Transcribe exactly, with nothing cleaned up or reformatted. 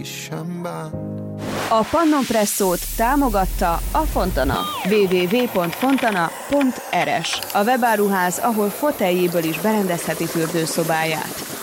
sem bán. A Pannon Presszót támogatta a Fontana. double-u double-u double-u pont fontana pont r s, a webáruház, ahol foteljéből is berendezheti fürdőszobáját.